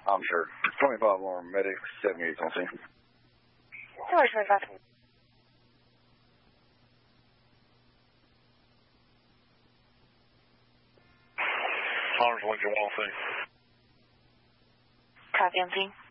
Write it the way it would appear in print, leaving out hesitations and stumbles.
I'm sure. 25 more medics, 78 on scene. 225. Arms Lincoln 1 on scene. Copy on scene.